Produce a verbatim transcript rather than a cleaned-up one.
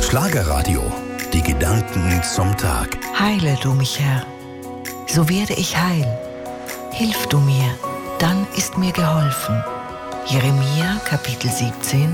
Schlagerradio. Die Gedanken zum Tag. Heile du mich, Herr, so werde ich heil. Hilf du mir, dann ist mir geholfen. Jeremia, Kapitel siebzehn,